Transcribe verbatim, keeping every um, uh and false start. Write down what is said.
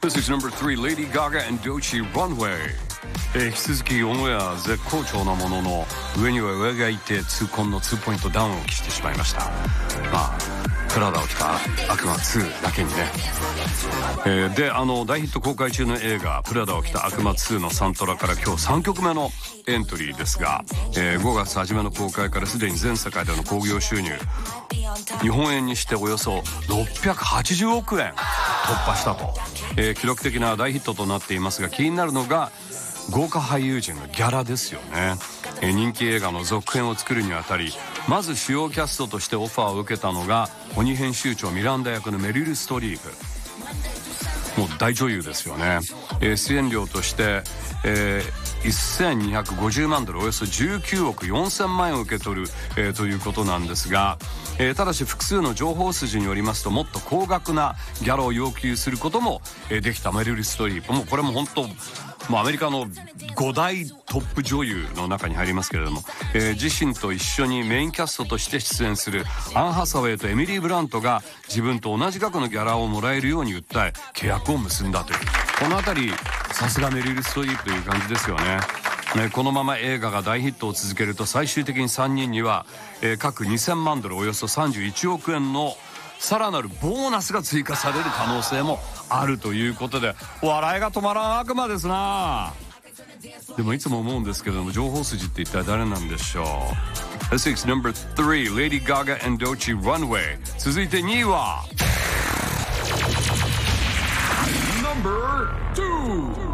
This is number three, Lady Gaga and Doechii Runway。えー、引き続きオンエア絶好調なものの、上には上がいて痛恨のツーポイントダウンを期してしまいました。まあプラダを着た悪魔ツーだけにね。えー、であの大ヒット公開中の映画プラダを着た悪魔ツーのサントラから今日さんきょくめのエントリーですが、えー、ごがつ初めの公開からすでに全世界での興行収入日本円にしておよそろっぴゃくはちじゅうおくえん突破したと、えー、記録的な大ヒットとなっていますが、気になるのが豪華俳優陣のギャラですよね。えー、人気映画の続編を作るにあたり、まず主要キャストとしてオファーを受けたのが鬼編集長ミランダ役のメリル・ストリープ。もう大女優ですよね。えー、出演料として、えー、せんにひゃくごじゅうまんドル、およそじゅうきゅうおくよんせんまんえんを受け取る、えー、ということなんですが、えー、ただし複数の情報筋によりますと、もっと高額なギャラを要求することも、えー、できたメリル・ストリープ。もうこれも本当もうアメリカのご大トップ女優の中に入りますけれども、えー、自身と一緒にメインキャストとして出演するアン・ハサウェイとエミリー・ブラントが自分と同じ額のギャラをもらえるように訴え契約を結んだという、このあたりさすがメリル・ストリープという感じですよね。ね、このまま映画が大ヒットを続けると最終的にさんにんには、えー、各にせんまんドル、およそさんじゅういちおくえんのさらなるボーナスが追加される可能性もあるということで、笑いが止まらん悪魔ですな。でもいつも思うんですけれども、情報筋って一体誰なんでしょう。 This is number three, Lady Gaga and Doechii Runway。 続いてにいは Number two